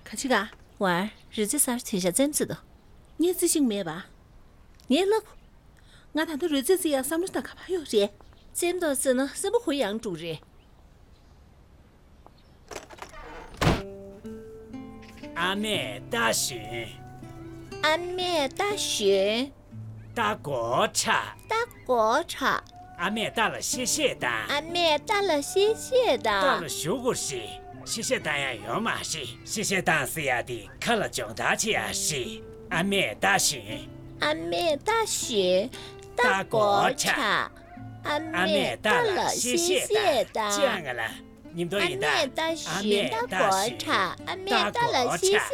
看起个， 娃儿，日子啥天下怎子的？ 你自信没吧？你老婆，我谈的日子是要什么时候看吧？有些， 怎么子呢？怎么会养猪人？ 阿妹大雪， 阿妹打雪， 打锅茶， 打锅茶。 阿妹打了谢谢蛋， 阿妹打了谢谢打蛋。 了小故事，谢谢蛋呀有嘛事？谢谢蛋是呀的，看了长大起呀事。阿妹打雪， 阿妹打雪，打锅茶。阿妹打了谢谢蛋。 这样的了，你们都阿应的。 妹打雪，打锅茶。阿妹打了谢谢